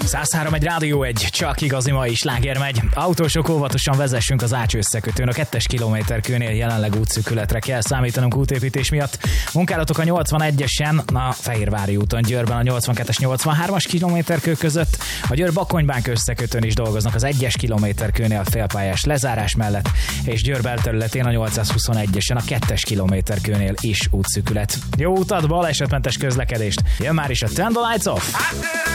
103 egy Rádió 1, csak igazi mai sláger megy. Autósok, óvatosan vezessünk az Ács összekötőn. A 2-es kilométerkőnél jelenleg útszűkületre kell számítanunk útépítés miatt. Munkálatok a 81-esen, a Fehérvári úton, Győrben a 82-es 83-as kilométerkő között. A Győr-Bakonybank összekötőn is dolgoznak az 1-es kilométerkőnél félpályás lezárás mellett, és Győr belterületén a 821-esen a 2-es kilométerkőnél is útszűkület. Jó utat, balesetmentes közlekedést. Jön már is a Turn the Lights Off!